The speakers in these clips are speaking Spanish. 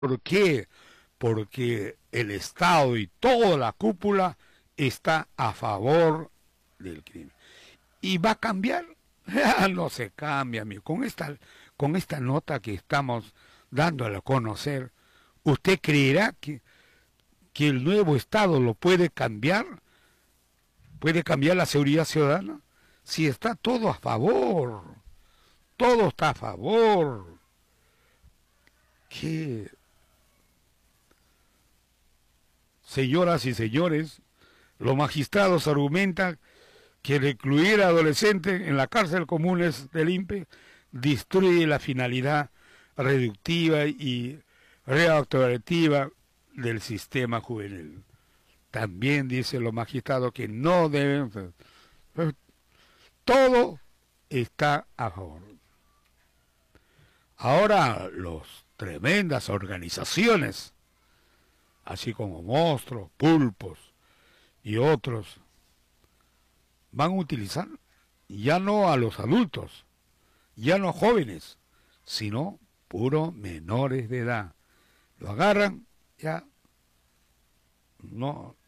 ¿Por qué? Porque el Estado y toda la cúpula está a favor del crimen. ¿Y va a cambiar? No se cambia, amigo. Con esta nota que estamos dándole a conocer, ¿usted creerá que el nuevo Estado lo puede cambiar? ¿Puede cambiar la seguridad ciudadana? Si está todo a favor, todo está a favor. ¿Qué? Señoras y señores, los magistrados argumentan que recluir a adolescentes en la cárcel comunes del INPE destruye la finalidad reductiva y reactivativa del sistema juvenil. También dicen los magistrados que no deben... Todo está a favor. Ahora, las tremendas organizaciones, así como monstruos, pulpos y otros, van a utilizar ya no a los adultos, ya no jóvenes, sino puros menores de edad. Lo agarran, ya no.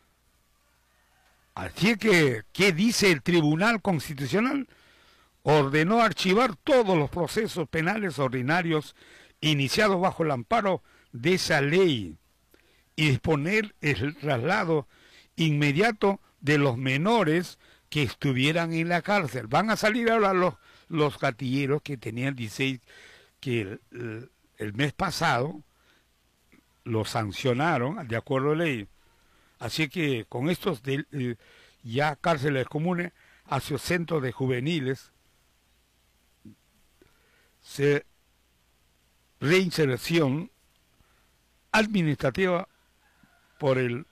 Así que, ¿qué dice el Tribunal Constitucional? Ordenó archivar todos los procesos penales ordinarios iniciados bajo el amparo de esa ley y disponer el traslado inmediato de los menores que estuvieran en la cárcel. Van a salir ahora los gatilleros que tenían 16, que el mes pasado los sancionaron de acuerdo a la ley. Así que con estos ya cárceles comunes hacia centros de juveniles, reinserción administrativa por el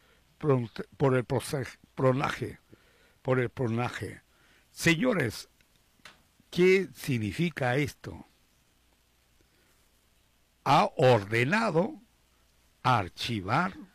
pronaje, por el pronaje. Señores, ¿qué significa esto? Ha ordenado archivar